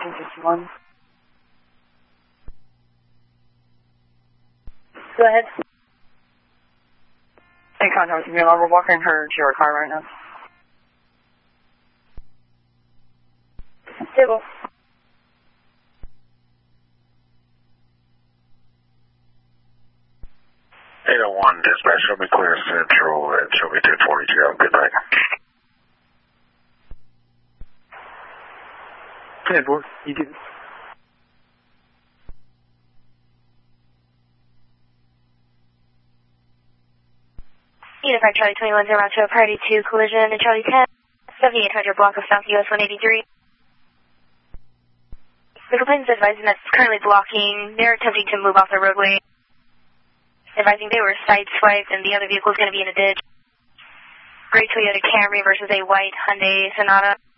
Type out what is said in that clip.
1361. Go ahead. Hey, contact with me. We're walking her to your car right now. Stable. 801 dispatch, show me clear central and show me 242. Good night. Hey, boy, you do. Unified Charlie 21 0 to a priority 2 collision in Charlie 10, 7800 block of South US 183. The complainant is advising that's currently blocking. They're attempting to move off the roadway. Advising they were sideswiped and the other vehicle is going to be in a ditch. Gray Toyota Camry versus a white Hyundai Sonata.